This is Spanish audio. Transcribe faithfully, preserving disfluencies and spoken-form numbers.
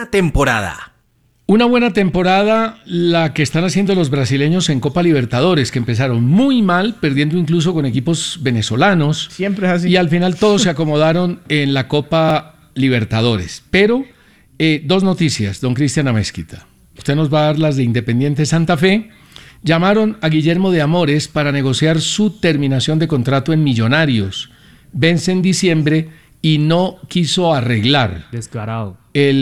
buena temporada. Una buena temporada la que están haciendo los brasileños en Copa Libertadores, que empezaron muy mal, perdiendo incluso con equipos venezolanos. Siempre es así. Y al final todos se acomodaron en la Copa Libertadores. Pero eh, dos noticias, don Cristian Amezquita. Usted nos va a dar las de Independiente Santa Fe. Llamaron a Guillermo de Amores para negociar su terminación de contrato en Millonarios. Vence en diciembre y no quiso arreglar. Descarado. El